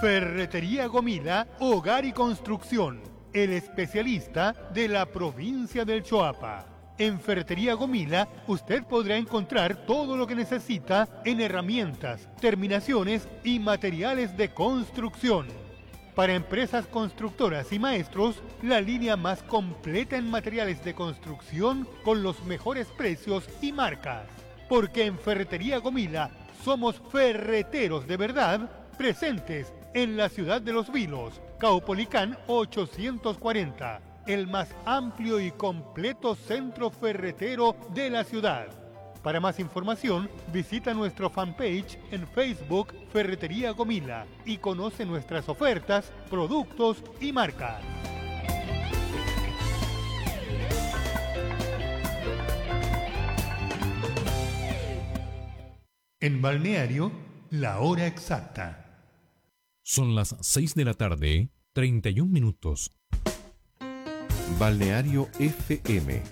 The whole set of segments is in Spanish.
Ferretería Gomila, Hogar y Construcción, el especialista de la provincia del Choapa. En Ferretería Gomila, usted podrá encontrar todo lo que necesita en herramientas, terminaciones y materiales de construcción. Para empresas constructoras y maestros, la línea más completa en materiales de construcción con los mejores precios y marcas. Porque en Ferretería Gomila somos ferreteros de verdad, presentes en la ciudad de Los Vilos, Caupolicán 840. El más amplio y completo centro ferretero de la ciudad. Para más información, visita nuestro fanpage en Facebook Ferretería Gomila y conoce nuestras ofertas, productos y marcas. En Balneario, la hora exacta. Son las 6 de la tarde, 31 minutos. Balneario FM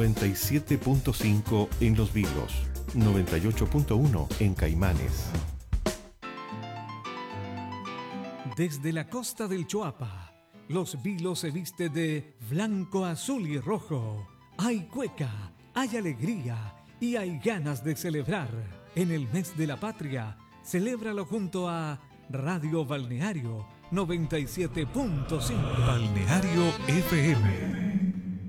97.5 en Los Vilos, 98.1 en Caimanes. Desde la costa del Choapa, Los Vilos se viste de blanco, azul y rojo. Hay cueca, hay alegría y hay ganas de celebrar. En el mes de la patria, celébralo junto a Radio Balneario 97.5. Balneario FM.